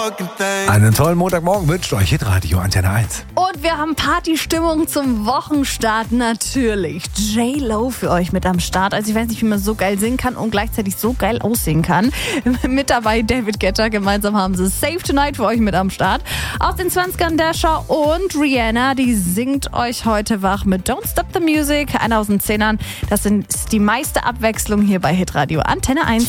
Einen tollen Montagmorgen wünscht euch Hitradio Antenne 1. Und wir haben Partystimmung zum Wochenstart natürlich. J-Lo für euch mit am Start. Also ich weiß nicht, wie man so geil singen kann und gleichzeitig so geil aussehen kann. Mit dabei David Guetta. Gemeinsam haben sie Save Tonight für euch mit am Start. Aus den 20ern Dasher und Rihanna, die singt euch heute wach mit Don't Stop the Music. Einer aus den 10ern. Das ist die meiste Abwechslung hier bei Hitradio Antenne 1.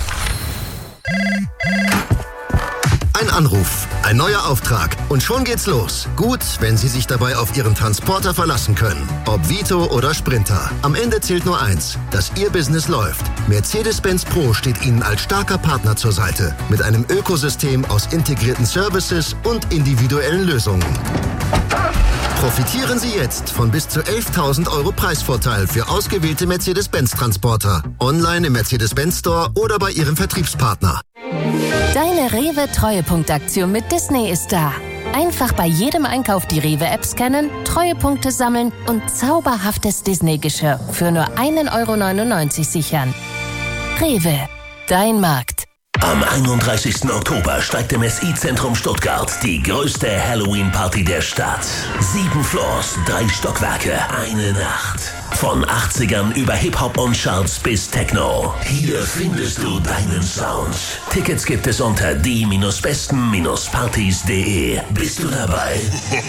Ein Anruf, ein neuer Auftrag und schon geht's los. Gut, wenn Sie sich dabei auf Ihren Transporter verlassen können. Ob Vito oder Sprinter. Am Ende zählt nur eins, dass Ihr Business läuft. Mercedes-Benz Pro steht Ihnen als starker Partner zur Seite. Mit einem Ökosystem aus integrierten Services und individuellen Lösungen. Profitieren Sie jetzt von bis zu 11.000 € Preisvorteil für ausgewählte Mercedes-Benz-Transporter. Online im Mercedes-Benz Store oder bei Ihrem Vertriebspartner. Deine Rewe-Treuepunktaktion mit Disney ist da. Einfach bei jedem Einkauf die Rewe-App scannen, Treuepunkte sammeln und zauberhaftes Disney-Geschirr für nur 1,99 € sichern. Rewe, dein Markt. Am 31. Oktober steigt im SI-Zentrum Stuttgart die größte Halloween-Party der Stadt. 7 Floors, 3 Stockwerke, eine Nacht. Von 80ern über Hip-Hop und Charts bis Techno. Hier findest du deinen Sound. Tickets gibt es unter die-besten-partys.de. Bist du dabei?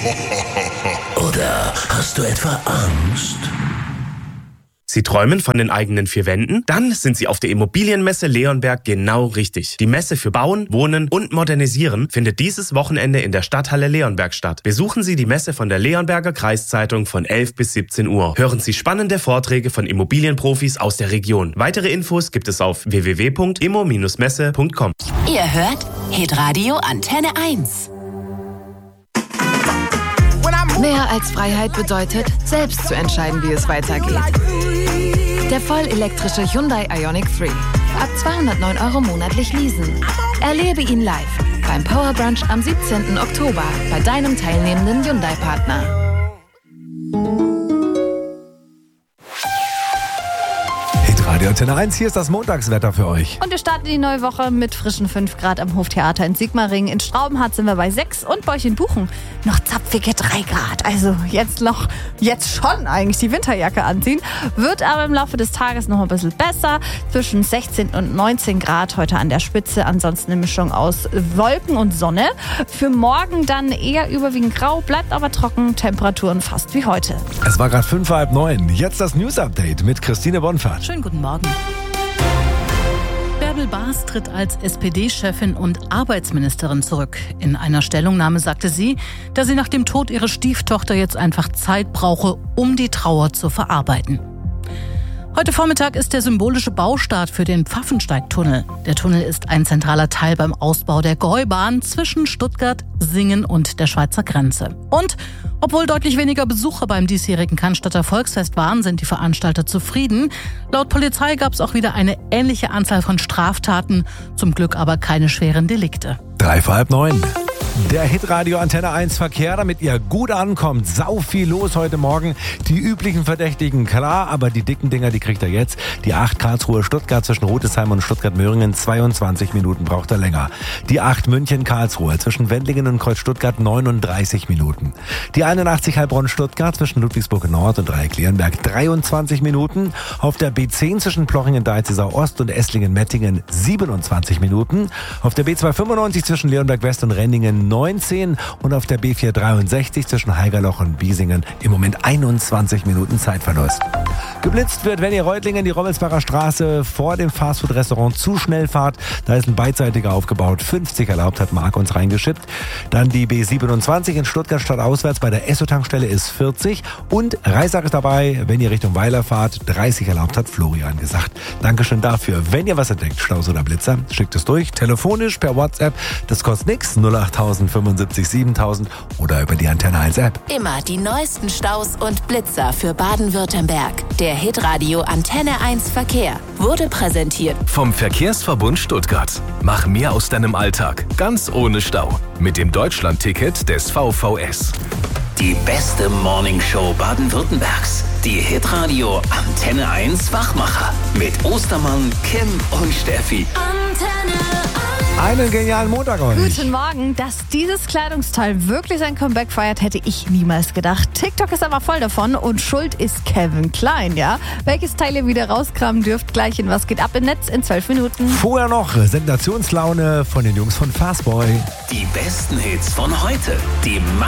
Oder hast du etwa Angst? Sie träumen von den eigenen 4 Wänden? Dann sind Sie auf der Immobilienmesse Leonberg genau richtig. Die Messe für Bauen, Wohnen und Modernisieren findet dieses Wochenende in der Stadthalle Leonberg statt. Besuchen Sie die Messe von der Leonberger Kreiszeitung von 11 bis 17 Uhr. Hören Sie spannende Vorträge von Immobilienprofis aus der Region. Weitere Infos gibt es auf www.immo-messe.com. Ihr hört Hitradio Antenne 1. Mehr als Freiheit bedeutet, selbst zu entscheiden, wie es weitergeht. Der vollelektrische Hyundai Ioniq 3. Ab 209 € monatlich leasen. Erlebe ihn live beim Power Brunch am 17. Oktober bei deinem teilnehmenden Hyundai-Partner. Radio Antenne 1, hier ist das Montagswetter für euch. Und wir starten die neue Woche mit frischen 5 Grad am Hoftheater in Sigmaringen. In Straubenhardt sind wir bei 6 und bei euch in Buchen noch zapfige 3 Grad. Also jetzt schon eigentlich die Winterjacke anziehen. Wird aber im Laufe des Tages noch ein bisschen besser. Zwischen 16 und 19 Grad heute an der Spitze. Ansonsten eine Mischung aus Wolken und Sonne. Für morgen dann eher überwiegend grau, bleibt aber trocken. Temperaturen fast wie heute. Es war gerade 8:55. Jetzt das News-Update mit Christine Bonfahrt. Schönen guten Morgen. Bärbel Baas tritt als SPD-Chefin und Arbeitsministerin zurück. In einer Stellungnahme sagte sie, dass sie nach dem Tod ihrer Stieftochter jetzt einfach Zeit brauche, um die Trauer zu verarbeiten. Heute Vormittag ist der symbolische Baustart für den Pfaffensteig-Tunnel. Der Tunnel ist ein zentraler Teil beim Ausbau der Gäubahn zwischen Stuttgart, Singen und der Schweizer Grenze. Und obwohl deutlich weniger Besucher beim diesjährigen Cannstatter Volksfest waren, sind die Veranstalter zufrieden. Laut Polizei gab es auch wieder eine ähnliche Anzahl von Straftaten, zum Glück aber keine schweren Delikte. 8:55. Der Hitradio Antenne 1 Verkehr, damit ihr gut ankommt. Sau viel los heute Morgen. Die üblichen Verdächtigen, klar, aber die dicken Dinger, die kriegt ihr jetzt. Die 8 Karlsruhe-Stuttgart zwischen Rotesheim und Stuttgart-Möhringen, 22 Minuten braucht er länger. Die 8 München-Karlsruhe zwischen Wendlingen und Kreuz-Stuttgart, 39 Minuten. Die 81 Heilbronn-Stuttgart zwischen Ludwigsburg-Nord und Dreieck-Leonberg, 23 Minuten. Auf der B10 zwischen Plochingen-Deizisau-Ost und Esslingen-Mettingen, 27 Minuten. Auf der B295 zwischen Leonberg-West und Renningen, 19 und auf der B463 zwischen Haigerloch und Biesingen im Moment 21 Minuten Zeitverlust. Geblitzt wird, wenn ihr Reutlingen die Rommelsbacher Straße vor dem Fastfood-Restaurant zu schnell fahrt. Da ist ein beidseitiger aufgebaut. 50 erlaubt, hat Marc uns reingeschippt. Dann die B27 in Stuttgart stadtauswärts bei der Esso-Tankstelle ist 40. Und Reisach ist dabei, wenn ihr Richtung Weiler fahrt. 30 erlaubt, hat Florian gesagt. Dankeschön dafür. Wenn ihr was entdeckt, Staus oder Blitzer, schickt es durch. Telefonisch, per WhatsApp. Das kostet nichts. 08000 75 7000 oder über die Antenne 1 App. Immer die neuesten Staus und Blitzer für Baden-Württemberg. Der Hitradio Antenne 1 Verkehr wurde präsentiert vom Verkehrsverbund Stuttgart. Mach mehr aus deinem Alltag, ganz ohne Stau. Mit dem Deutschland-Ticket des VVS. Die beste Morningshow Baden-Württembergs. Die Hitradio Antenne 1 Wachmacher. Mit Ostermann, Kim und Steffi. Antenne 1. Einen genialen Montag euch. Guten Morgen. Dass dieses Kleidungsteil wirklich ein Comeback feiert, hätte ich niemals gedacht. TikTok ist aber voll davon und schuld ist Calvin Klein, ja? Welches Teil ihr wieder rauskramen dürft, gleich in Was geht ab im Netz in 12 Minuten. Vorher noch Sensationslaune von den Jungs von Fastboy. Die besten Hits von heute. Die